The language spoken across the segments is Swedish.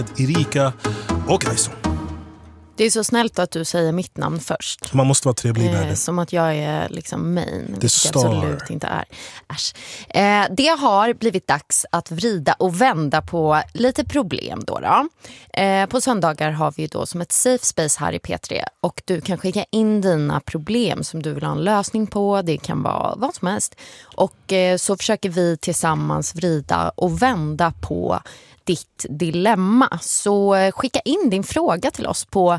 Erika och Aison. Det är så snällt att du säger mitt namn först. Man måste vara trevlig i världen. Som att jag är liksom main. The vilket star. jag absolut inte är. Äsch. Det har blivit dags att vrida och vända på lite problem då. På söndagar har vi då som ett safe space här i P3. Och du kan skicka in dina problem som du vill ha en lösning på. Det kan vara vad som helst. Och så försöker vi tillsammans vrida och vända på ditt dilemma. Så skicka in din fråga till oss på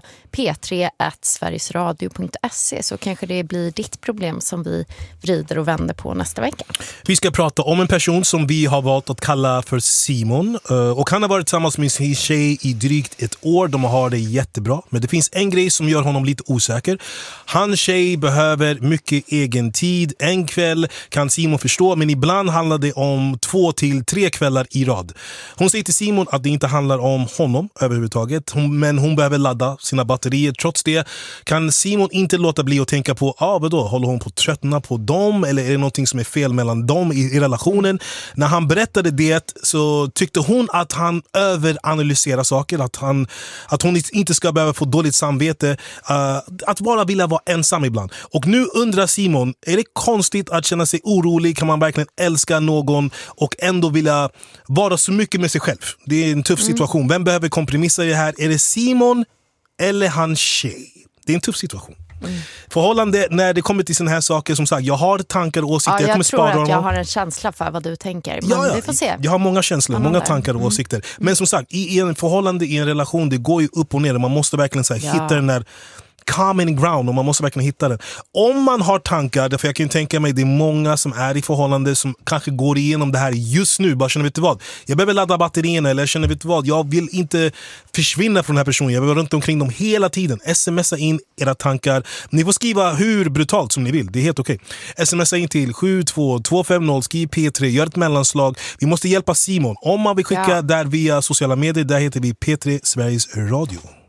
p3@sverigesradio.se så kanske det blir ditt problem som vi vrider och vänder på nästa vecka. Vi ska prata om en person som vi har valt att kalla för Simon. Och han har varit tillsammans med sin tjej i drygt ett år. De har det jättebra. Men det finns en grej som gör honom lite osäker. Hans tjej behöver mycket egen tid. En kväll kan Simon förstå, men ibland handlar det om 2 till 3 kvällar i rad. Hon säger till Simon att det inte handlar om honom överhuvudtaget, men hon behöver ladda sina batterier. Trots det kan Simon inte låta bli att tänka på, vadå, håller hon på att tröttna på dem eller är det någonting som är fel mellan dem i relationen? När han berättade det så tyckte hon att han överanalyserar saker, att hon inte ska behöva få dåligt samvete, att bara vilja vara ensam ibland. Och nu undrar Simon, är det konstigt att känna sig orolig? Kan man verkligen älska någon och ändå vilja vara så mycket med sig själv? Det är en tuff situation. Vem behöver kompromissa i det här? Är det Simon eller hans tjej? Det är en tuff situation. Förhållande när det kommer till såna här saker, som sagt, jag har tankar och åsikter. Ja, jag tror att jag har en känsla för vad du tänker. Men vi får se. Jag har många känslor, många tankar och åsikter. Men som sagt, i en förhållande, i en relation, det går ju upp och ner. Man måste verkligen hitta den där common ground och man måste verkligen hitta den. Om man har tankar, därför jag kan tänka mig det är många som är i förhållande som kanske går igenom det här just nu, bara känner, vet du vad, jag behöver ladda batterierna, eller jag känner, vet du vad, jag vill inte försvinna från den här personen, jag behöver runt omkring dem hela tiden. Smsa in era tankar. Ni får skriva hur brutalt som ni vill, det är helt okej. Smsa in till 72250, skriv P3, gör ett mellanslag. Vi måste hjälpa Simon. Om man vill skicka där via sociala medier, där heter vi P3 Sveriges Radio.